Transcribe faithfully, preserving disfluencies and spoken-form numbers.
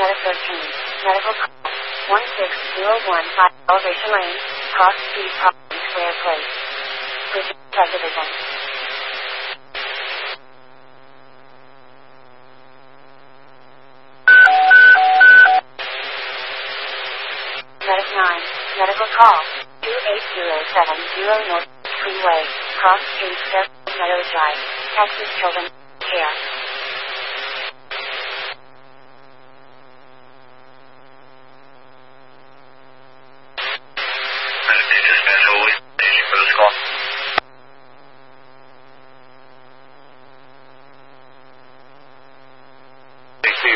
Medic thirteen, medical call, one six zero one five, Elevation Lane, Cross Street, Property Square Place. Bridge Subdivision. Medic nine, medical call, two eight zero seven zero North Freeway, Cross Street, Fairfield Meadows Drive, Texas Children's Care.